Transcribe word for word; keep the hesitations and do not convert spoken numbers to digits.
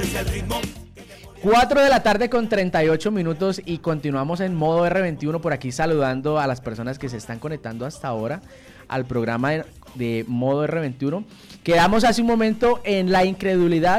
cuatro de la tarde con treinta y ocho minutos y continuamos en modo erre veintiuno por aquí saludando a las personas que se están conectando hasta ahora al programa de, de modo erre veintiuno. Quedamos hace un momento en la incredulidad